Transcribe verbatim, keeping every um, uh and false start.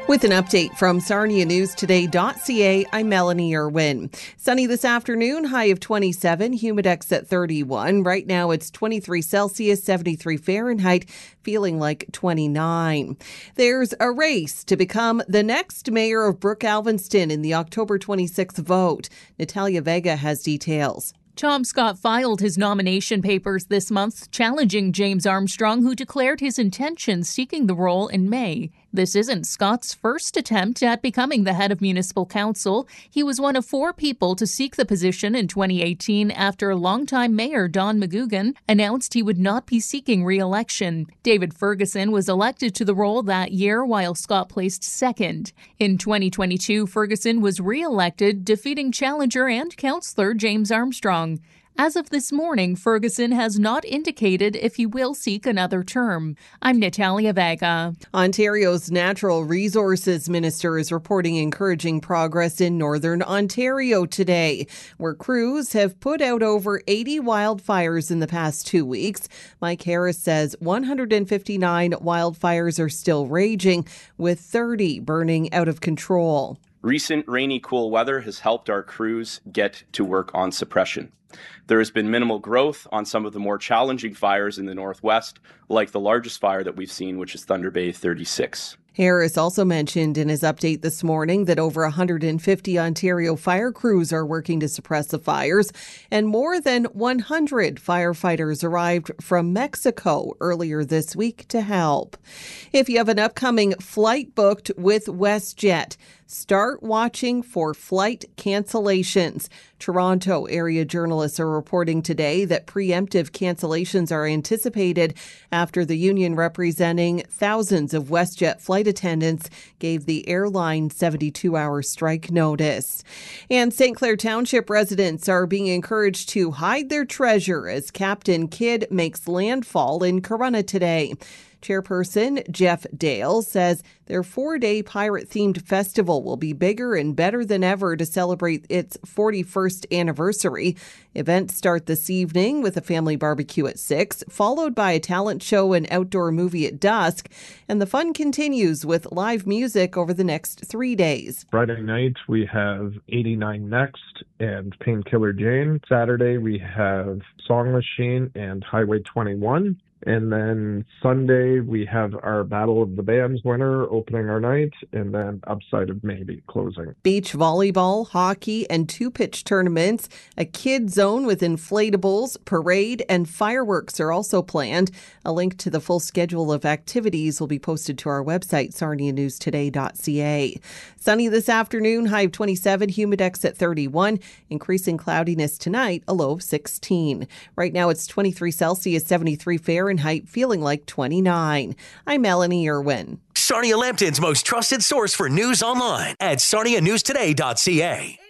With an update from Sarnia News Today dot C A, I'm Melanie Irwin. Sunny this afternoon, high of twenty-seven, humidex at thirty-one. Right now it's twenty-three Celsius, seventy-three Fahrenheit, feeling like twenty-nine. There's a race to become the next mayor of Brooke-Alvinston in the October twenty-sixth vote. Natalia Vega has details. Tom Scott filed his nomination papers this month, challenging James Armstrong, who declared his intention seeking the role in May. This isn't Scott's first attempt at becoming the head of municipal council. He was one of four people to seek the position in twenty eighteen after longtime mayor Don McGugan announced he would not be seeking re-election. David Ferguson was elected to the role that year while Scott placed second. In twenty twenty-two, Ferguson was re-elected, defeating challenger and councillor James Armstrong. As of this morning, Ferguson has not indicated if he will seek another term. I'm Natalia Vega. Ontario's Natural Resources Minister is reporting encouraging progress in Northern Ontario today, where crews have put out over eighty wildfires in the past two weeks. Mike Harris says one hundred fifty-nine wildfires are still raging, with thirty burning out of control. Recent rainy, cool weather has helped our crews get to work on suppression. There has been minimal growth on some of the more challenging fires in the northwest, like the largest fire that we've seen, which is Thunder Bay thirty-six. Harris also mentioned in his update this morning that over one hundred fifty Ontario fire crews are working to suppress the fires, and more than one hundred firefighters arrived from Mexico earlier this week to help. If you have an upcoming flight booked with WestJet, start watching for flight cancellations. Toronto area journalists are reporting today that preemptive cancellations are anticipated after the union representing thousands of WestJet flight attendants gave the airline seventy-two hour strike notice. And Saint Clair Township residents are being encouraged to hide their treasure as Captain Kidd makes landfall in Corunna today. Chairperson Jeff Dale says their four-day pirate-themed festival will be bigger and better than ever to celebrate its forty-first anniversary. Events start this evening with a family barbecue at six, followed by a talent show and outdoor movie at dusk. And the fun continues with live music over the next three days. Friday night, we have eighty-nine Next and Painkiller Jane. Saturday, we have Song Machine and Highway twenty-one. And then Sunday, we have our Battle of the Bands winner opening our night, and then Upside of Maybe closing. Beach volleyball, hockey, and two-pitch tournaments, a kid zone with inflatables, parade, and fireworks are also planned. A link to the full schedule of activities will be posted to our website, Sarnia News Today dot C A. Sunny this afternoon, high of twenty-seven, humidex at thirty-one, increasing cloudiness tonight, a low of sixteen. Right now it's twenty-three Celsius, seventy-three Fahrenheit, feeling like twenty-nine. I'm Melanie Irwin. Sarnia Lambton's most trusted source for news online at Sarnia News Today dot C A.